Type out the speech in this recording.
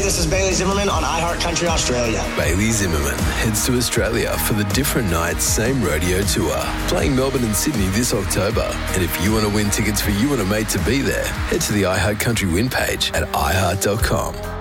this is Bailey Zimmerman on iHeart Country Australia. Bailey Zimmerman heads to Australia for the Different Nights Same Rodeo Tour, playing Melbourne and Sydney this October. And if you want to win tickets for you and a mate to be there, head to the iHeart Country Win page at iHeart.com.